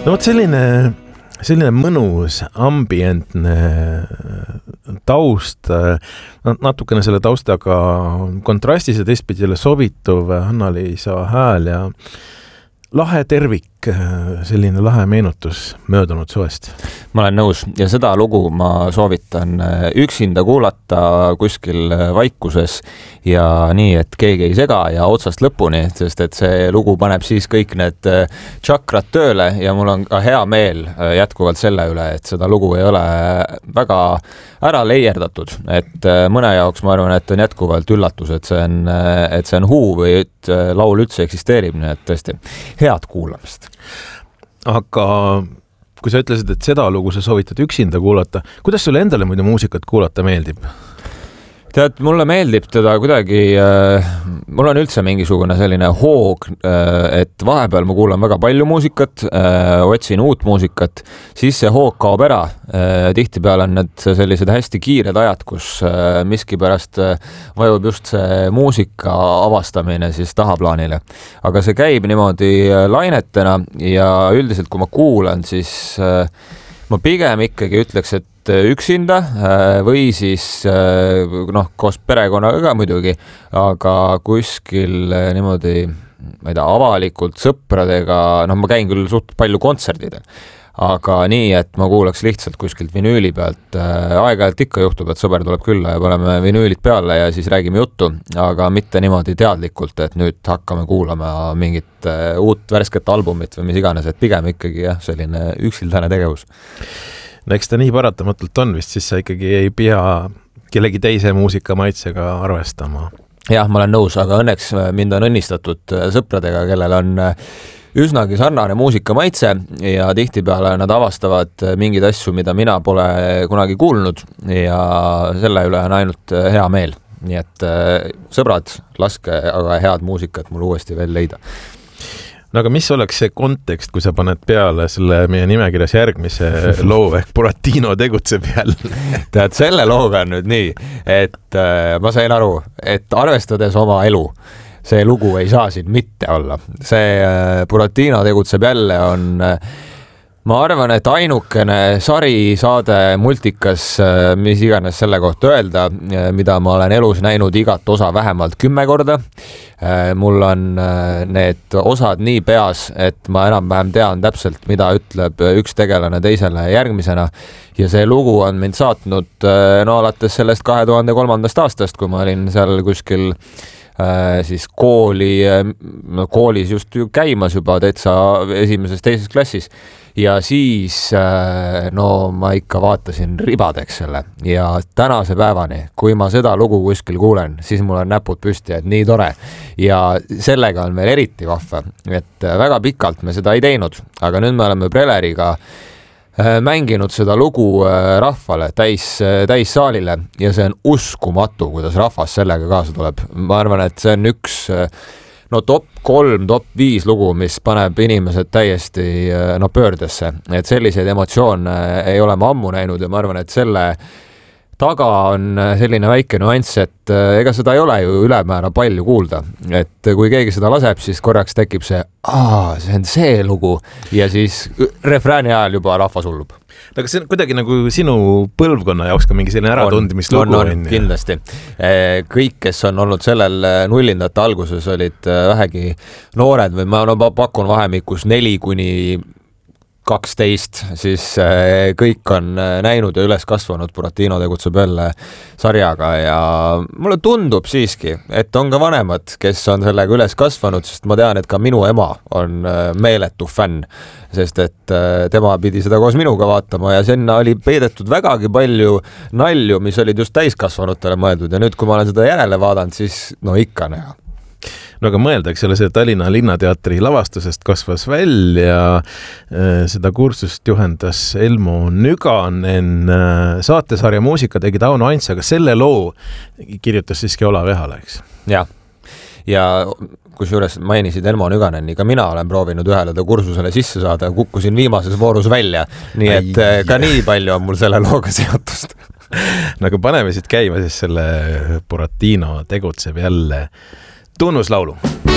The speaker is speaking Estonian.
No vot selline mõnus, ambientne taust, natukene selle taustaga kontrastis ja teistpidi sobituv Hanna-Liisa hääl ja lahe tervik, selline lahe meenutus möödunud suvest. Ma olen nõus ja seda lugu ma soovitan üksinda kuulata kuskil vaikuses ja nii, et keegi ei sega ja otsast lõpuni, sest et see lugu paneb siis kõik need tšakrad tööle ja mul on ka hea meel jätkuvalt selle üle, et seda lugu ei ole väga ära leierdatud, et mõne jaoks ma arvan, et on jätkuvalt üllatus, et see on huu või et laul üldse eksisteerib, nii et tõesti head kuulamist. Aga kui sa ütlesid, et seda lugu sa soovitad üksinda kuulata, kuidas sulle endale muidu muusikat kuulata meeldib? Tead, mulle meeldib teda kuidagi, mul on üldse mingisugune selline hoog, et vahepeal ma kuulan väga palju muusikat, otsin uut muusikat, siis see hoog kaob ära. Tihtipeale on need sellised hästi kiired ajad, kus miski pärast vajub just see muusika avastamine siis tahaplaanile. Aga see käib niimoodi lainetena ja üldiselt kui ma kuulan, siis ma pigem ikkagi ütleks, et üksinda või siis koos perekonnaga ka muidugi, aga kuskil niimoodi, ma ei tea, avalikult sõpradega, ma käin küll suht palju kontserdidel, aga nii, et ma kuulaks lihtsalt kuskilt vinüüli pealt. Aeg-ajalt ikka juhtub, et sõber tuleb külla ja paneme vinüülid peale ja siis räägime juttu, aga mitte niimoodi teadlikult, et nüüd hakkame kuulama mingit uut värsket albumit või mis iganes, et pigem ikkagi selline üksildane tegevus. No eks ta nii paratamatult on vist, siis sa ikkagi ei pea kellegi teise muusika maitsega arvestama. Jah, ma olen nõus, aga õnneks mind on õnnistatud sõpradega, kellel on üsnagi sarnane muusika maitse ja tihtipeale nad avastavad mingeid asju, mida mina pole kunagi kuulnud ja selle üle on ainult hea meel. Nii et sõbrad, laske aga head muusikat mul uuesti veel leida. No aga mis oleks see kontekst, kui sa paned peale selle meie nimekirjas järgmise loo ehk Buratino tegutseb jälle? Tead, selle looga on nüüd nii, et ma sain aru, et arvestades oma elu, see lugu ei saa siin mitte olla. See Buratino tegutseb jälle on, ma arvan, et ainukene sarisaade multikas, mis iganes selle kohta öelda, mida ma olen elus näinud igat osa vähemalt 10 korda. Mul on need osad nii peas, et ma enam-vähem tean täpselt, mida ütleb üks tegelane teisele järgmisena ja see lugu on mind saatnud alates sellest 2003. aastast, kui ma olin seal kuskil siis koolis just käimas juba täitsa teises klassis ja siis ma ikka vaatasin ribadeks selle ja tänase päevani, kui ma seda lugu kuskil kuulen, siis mul on näpud püsti, et nii tore ja sellega on veel eriti vahva, et väga pikalt me seda ei teinud, aga nüüd me oleme Preleriga mänginud seda lugu rahvale täis saalile ja see on uskumatu, kuidas rahvas sellega kaasa tuleb. Ma arvan, et see on üks top 3, top 5 lugu, mis paneb inimesed täiesti pöördesse, et selliseid emotsioone ei ole ma ammu näinud ja ma arvan, et selle taga on selline väike nüanss, et ega seda ei ole ju ülemäära palju kuulda, et kui keegi seda laseb, siis korraks tekib see on see lugu ja siis refrääni ajal juba rahvas hullub. Aga see on kuidagi nagu sinu põlvkonna jaoks ka mingi selline äratundmislugu on kindlasti. Kõik, kes on olnud sellel nullindate alguses, olid vähegi noored või ma pakun vahemikus 4-12, siis kõik on näinud ja üles kasvanud Buratino tegutseb jälle sarjaga ja mulle tundub siiski, et on ka vanemad, kes on sellega üles kasvanud, sest ma tean, et ka minu ema on meeletu fänn, sest et tema pidi seda koos minuga vaatama ja sinna oli peidetud vägagi palju nalju, mis olid just täiskasvanutele mõeldud ja nüüd, kui ma olen seda järele vaadanud, siis ikka näha. No aga mõeldaks selle Tallinna Linnateatri lavastusest kasvas välja, seda kursust juhendas Elmo Nüganen, saatesarja muusika tegi Tauno Ants, aga selle loo kirjutas siiski Olav Ehala, eks? Ja kusjuures mainisid Elmo Nüganeni, ka mina olen proovinud ühele kursusele sisse saada, kukkusin viimases voorus välja, nii et ka nii palju on mul selle looga seotust. Nagu paneme siit käima siis selle Buratino tegutseb jälle tunnuslaulu.